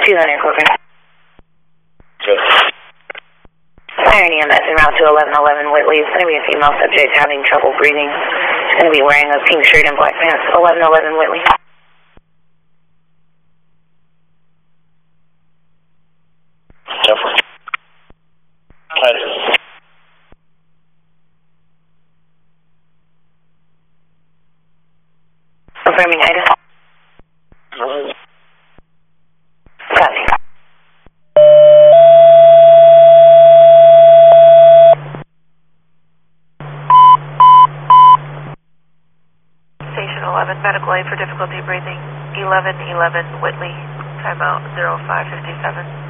200 Corcoran. Good. Iron EMS en route to 1111 Whitley. It's going to be a female subject having trouble breathing. She's going to be wearing a pink shirt and black pants. 1111 Whitley. Definitely. Confirming item. Copy. Station 11, medical aid for difficulty breathing. 1111 Whitley, timeout 0557.